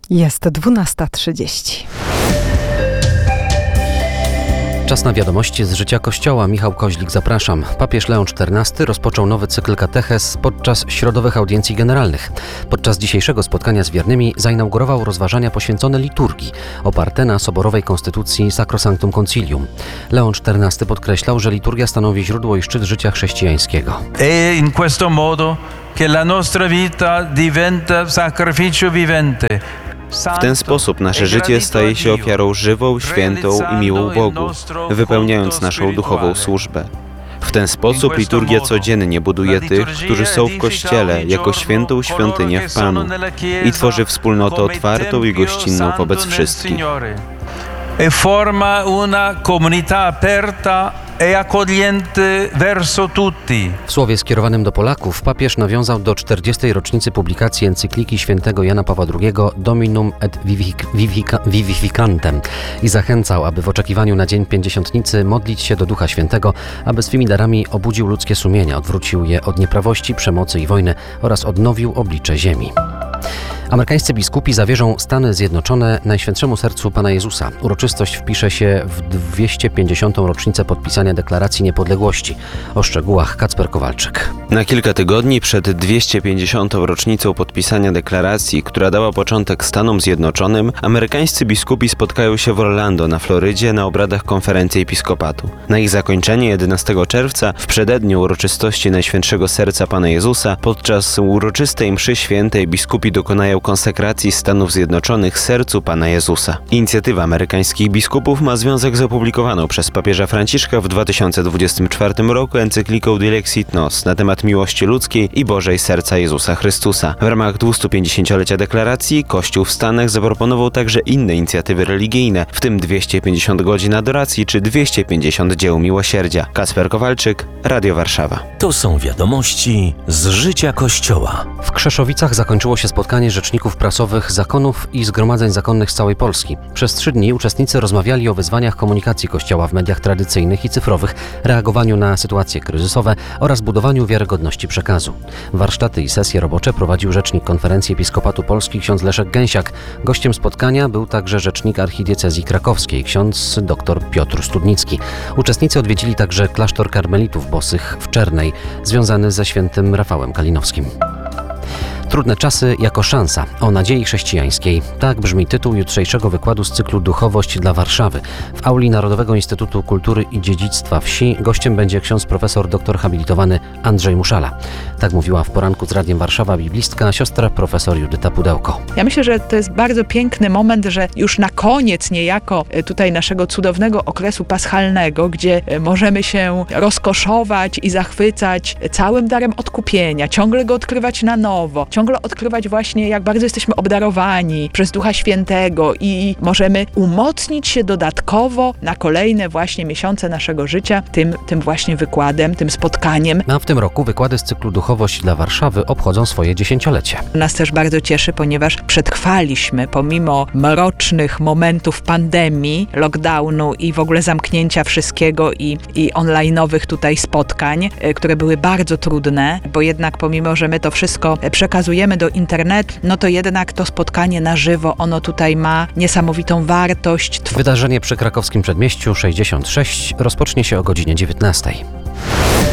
Jest 12:30. Czas na wiadomości z życia Kościoła. Michał Koźlik, zapraszam. Papież Leon XIV rozpoczął nowy cykl kateches podczas środowych audiencji generalnych. Podczas dzisiejszego spotkania z wiernymi zainaugurował rozważania poświęcone liturgii, oparte na soborowej konstytucji Sacrosanctum Concilium. Leon XIV podkreślał, że liturgia stanowi źródło i szczyt życia chrześcijańskiego. In questo modo che la nostra vita diventa sacrificio vivente. W ten sposób nasze życie staje się ofiarą żywą, świętą i miłą Bogu, wypełniając naszą duchową służbę. W ten sposób liturgia codziennie buduje tych, którzy są w Kościele, jako świętą świątynię w Panu i tworzy wspólnotę otwartą i gościnną wobec wszystkich. E forma una comunità aperta e accogliente verso tutti. W słowie skierowanym do Polaków papież nawiązał do 40. rocznicy publikacji encykliki świętego Jana Pawła II Dominum et Vivificantem i zachęcał, aby w oczekiwaniu na Dzień Pięćdziesiątnicy modlić się do Ducha Świętego, aby swymi darami obudził ludzkie sumienia, odwrócił je od nieprawości, przemocy i wojny oraz odnowił oblicze ziemi. Amerykańscy biskupi zawierzą Stany Zjednoczone Najświętszemu Sercu Pana Jezusa. Uroczystość wpisze się w 250. rocznicę podpisania Deklaracji Niepodległości. O szczegółach Kacper Kowalczyk. Na kilka tygodni przed 250. rocznicą podpisania deklaracji, która dała początek Stanom Zjednoczonym, amerykańscy biskupi spotkają się w Orlando na Florydzie na obradach konferencji episkopatu. Na ich zakończenie 11 czerwca, w przededniu uroczystości Najświętszego Serca Pana Jezusa, podczas uroczystej mszy świętej biskupi dokonają konsekracji Stanów Zjednoczonych Sercu Pana Jezusa. Inicjatywa amerykańskich biskupów ma związek z opublikowaną przez papieża Franciszka w 2024 roku encykliką Dilexit Nos na temat miłości ludzkiej i Bożej Serca Jezusa Chrystusa. W ramach 250-lecia deklaracji Kościół w Stanach zaproponował także inne inicjatywy religijne, w tym 250 godzin adoracji czy 250 dzieł miłosierdzia. Kacper Kowalczyk, Radio Warszawa. To są wiadomości z życia Kościoła. W Krzeszowicach zakończyło się spotkanie rzeczników prasowych zakonów i zgromadzeń zakonnych z całej Polski. Przez 3 dni uczestnicy rozmawiali o wyzwaniach komunikacji Kościoła w mediach tradycyjnych i cyfrowych, reagowaniu na sytuacje kryzysowe oraz budowaniu wiarygodności przekazu. Warsztaty i sesje robocze prowadził rzecznik Konferencji Episkopatu Polski ksiądz Leszek Gęsiak. Gościem spotkania był także rzecznik archidiecezji krakowskiej ksiądz dr Piotr Studnicki. Uczestnicy odwiedzili także klasztor karmelitów bosych w Czernej, związany ze świętym Rafałem Kalinowskim. Trudne czasy jako szansa o nadziei chrześcijańskiej. Tak brzmi tytuł jutrzejszego wykładu z cyklu Duchowość dla Warszawy. W auli Narodowego Instytutu Kultury i Dziedzictwa Wsi gościem będzie ksiądz profesor doktor habilitowany Andrzej Muszala. Tak mówiła w poranku z Radiem Warszawa biblistka siostra profesor Judyta Pudełko. Ja myślę, że to jest bardzo piękny moment, że już na koniec niejako tutaj naszego cudownego okresu paschalnego, gdzie możemy się rozkoszować i zachwycać całym darem odkupienia, ciągle go odkrywać na nowo, ciągle odkrywać właśnie, jak bardzo jesteśmy obdarowani przez Ducha Świętego i możemy umocnić się dodatkowo na kolejne właśnie miesiące naszego życia tym właśnie wykładem, tym spotkaniem. A w tym roku wykłady z cyklu Duchowość dla Warszawy obchodzą swoje 10-lecie. Nas też bardzo cieszy, ponieważ przetrwaliśmy pomimo mrocznych momentów pandemii, lockdownu i w ogóle zamknięcia wszystkiego i online'owych tutaj spotkań, które były bardzo trudne, bo jednak pomimo, że my to wszystko przekazujemy do internetu, no to jednak to spotkanie na żywo, ono tutaj ma niesamowitą wartość. Wydarzenie przy krakowskim Przedmieściu 66 rozpocznie się o godzinie 19.